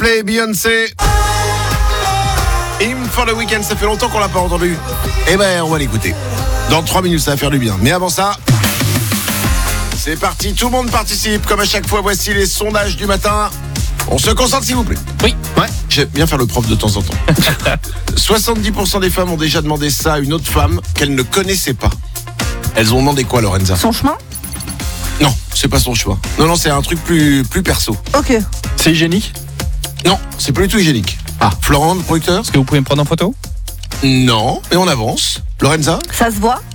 Coldplay, Beyoncé. Him for the Weekend, ça fait longtemps qu'on l'a pas entendu. Eh ben, on va l'écouter. Dans 3 minutes, ça va faire du bien. Mais avant ça, c'est parti, tout le monde participe. Comme à chaque fois, voici les sondages du matin. On se concentre, s'il vous plaît. Oui. Ouais, j'aime bien faire le prof de temps en temps. 70% des femmes ont déjà demandé ça à une autre femme qu'elles ne connaissaient pas. Elles ont demandé quoi, Lorenza? Son chemin? Non, c'est pas son choix. Non, c'est un truc plus perso. Ok. C'est hygiénique? Non, c'est pas du tout hygiénique. Ah, Florent, le producteur? Est-ce que vous pouvez me prendre en photo? Non, mais on avance. Lorenza? Ça se voit?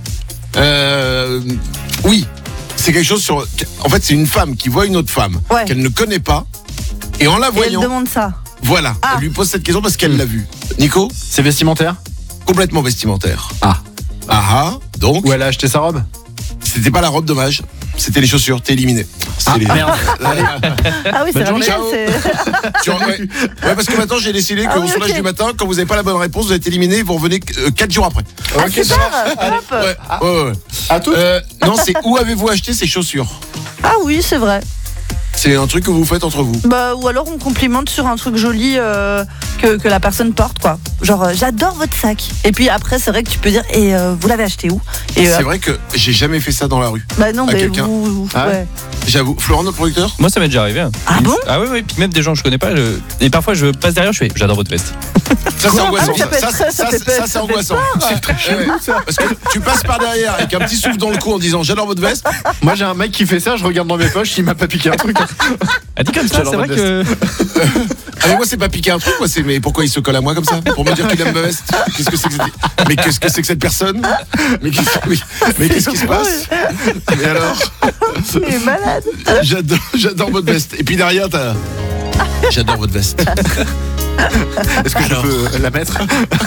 Oui. C'est quelque chose sur... En fait, c'est une femme qui voit une autre femme qu'elle ne connaît pas. Et en la Et voyant... elle demande ça. Voilà, elle lui pose cette question parce qu'elle l'a vue. Nico? C'est vestimentaire? Complètement vestimentaire. Donc... Ou elle a acheté sa robe? C'était pas la robe, dommage. C'était les chaussures, t'es éliminé. Merde. Ah oui, c'est Bonne journée. radical. Ouais, parce que maintenant j'ai décidé qu'au sondage du matin, quand vous n'avez pas la bonne réponse, vous êtes éliminé, vous revenez 4 jours après. Ah, super. Hop. Ouais. À tout. Non, c'est où avez-vous acheté ces chaussures? Ah oui, c'est vrai. C'est un truc que vous faites entre vous. Bah, ou alors on complimente sur un truc joli que la personne porte, quoi. Genre, j'adore votre sac. Et puis après, c'est vrai que tu peux dire, et vous l'avez acheté où? Et C'est vrai que j'ai jamais fait ça dans la rue. Bah non, à mais quelqu'un. ouais. J'avoue. Florent, notre producteur? Moi, ça m'est déjà arrivé. Ah bon? Ah oui, puis même des gens que je connais pas. Et parfois, je passe derrière, je fais j'adore votre veste. Ça, c'est angoissant. ça peut être- ça fait peur, Ça, c'est ça fait angoissant. C'est très chelou, ça. Parce que tu passes par derrière avec un petit souffle dans le cou en disant j'adore votre veste. Moi j'ai un mec qui fait ça, je regarde dans mes poches, il m'a pas piqué un truc. Ah, dit comme ça, J'adore c'est vrai votre que. Ah, mais moi, c'est pas piquer un truc, moi, c'est mais pourquoi il se colle à moi comme ça? Pour me dire qu'il aime ma veste? Qu'est-ce que c'est que cette... Mais qu'est-ce que c'est que cette personne? Mais qu'est-ce qui se passe? Mais alors? Il est malade. J'adore votre veste. Et puis derrière, t'as... J'adore votre veste. Est-ce que je peux la mettre?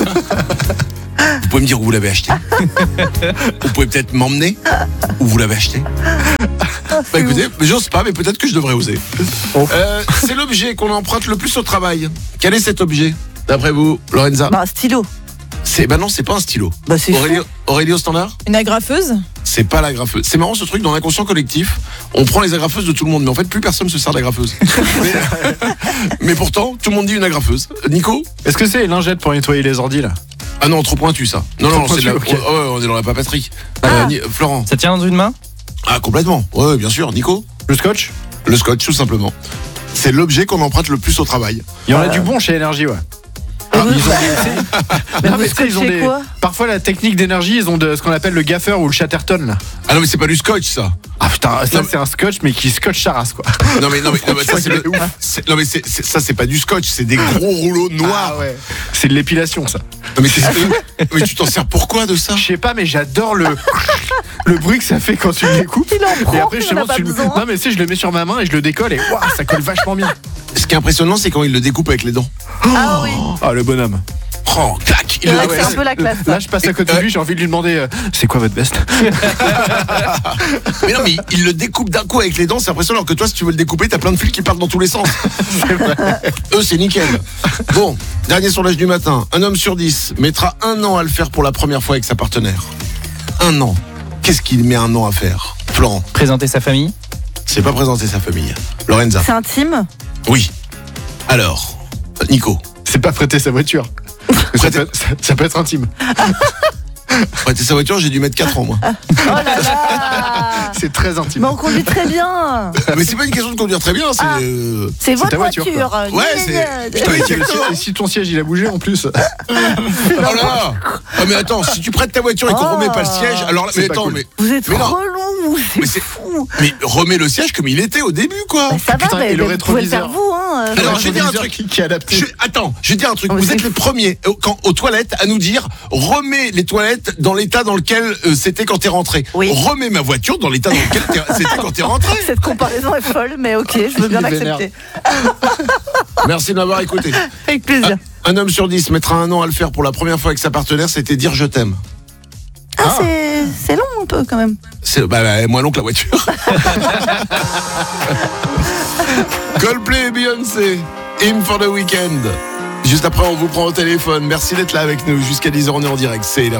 Vous pouvez me dire où vous l'avez acheté? Vous pouvez peut-être m'emmener où vous l'avez acheté? Bah écoutez, j'ose pas, mais peut-être que je devrais oser. C'est l'objet qu'on emprunte le plus au travail. Quel est cet objet, d'après vous, Lorenza? Bah, stylo. Bah non, c'est pas un stylo. Bah, c'est Aurélie au standard? Une agrafeuse? C'est pas l'agrafeuse. C'est marrant ce truc, dans l'inconscient collectif, on prend les agrafeuses de tout le monde, mais en fait plus personne se sert d'agrafeuse. mais pourtant, tout le monde dit une agrafeuse. Nico? Est-ce que c'est les lingettes pour nettoyer les ordis là? Ah non, trop pointu ça. Non, Trop c'est de la... pointu, ok. on est dans la papeterie. Florent? Ça tient dans une main? Ah, complètement. Ouais, bien sûr. Nico? Le scotch? Le scotch, tout simplement. C'est l'objet qu'on emprunte le plus au travail. Il y en a du bon chez Énergie, ouais. Mais Ils ont Mais Non, vous mais tu sais, ils ont scotchez des... quoi? Parfois la technique d'énergie, ils ont de ce qu'on appelle le gaffeur ou le Chatterton là. Ah non, mais c'est pas du scotch ça. Ah putain, ça Non, c'est un scotch mais qui scotch sa race quoi. Non mais ça c'est le... Non mais ça c'est pas du scotch, c'est des gros rouleaux noirs. Ah ouais. C'est de l'épilation ça. Non, mais tu t'en sers pourquoi de ça? Je sais pas mais j'adore le bruit que ça fait quand tu le découpes. Il en prend, Et après il en a pas besoin. Non mais tu sais, je le mets sur ma main et je le décolle et waouh, ça colle vachement bien. Ce qui est impressionnant, c'est quand il le découpe avec les dents. Ah oui. Ah le bonhomme. Oh, clac. C'est vrai que c'est un peu la classe. Là je passe à côté de lui, j'ai envie de lui demander c'est quoi votre veste? Mais non, mais il le découpe d'un coup avec les dents, c'est impressionnant. Alors que toi, si tu veux le découper, t'as plein de fils qui partent dans tous les sens. Eux, c'est nickel. Bon, dernier sondage du matin. Un homme sur 10 mettra 1 an à le faire pour la première fois avec sa partenaire. 1 an. Qu'est-ce qu'il met 1 an à faire? Florent? Présenter sa famille? C'est pas présenter sa famille. Lorenza? C'est intime? Oui. Alors, Nico? C'est pas prêter sa voiture. Ça peut être intime. Prêter sa voiture, j'ai dû mettre 4 ans, moi. Oh là là. C'est très intime. Mais on conduit très bien. Mais c'est pas une question de conduire très bien, c'est... C'est votre ta voiture, voiture. Ouais, c'est... Putain, Et si ton siège il a bougé en plus. Oh là là. Ah mais attends, si tu prêtes ta voiture et qu'on remet pas le siège, alors là, mais C'est pas attends, cool. mais Vous êtes Mais non. relou, Mais c'est c'est- fou. mais remets le siège comme il était au début, quoi. Bah, ça putain, va, et mais le vous pouvez le faire rétroviseur. vous, hein. Alors, je vais dire un Rétroviseur truc. qui est adapté. Attends, je vais dire un truc. Oh, mais Vous c'est êtes les premiers aux toilettes à nous dire remets les toilettes dans l'état dans lequel c'était quand t'es rentré. Oui. Remets ma voiture dans l'état dans lequel c'était quand t'es rentré. Cette comparaison est folle, mais ok, je veux bien Il est vénère. l'accepter. Merci de m'avoir écouté. Avec plaisir. Un homme sur 10 mettra 1 an à le faire pour la première fois avec sa partenaire, c'était dire je t'aime. Ah, c'est long un peu quand même. C'est moins long que la voiture. Coldplay et Beyoncé, Him for the Weekend. Juste après, on vous prend au téléphone. Merci d'être là avec nous. Jusqu'à 10h, on est en direct. C'est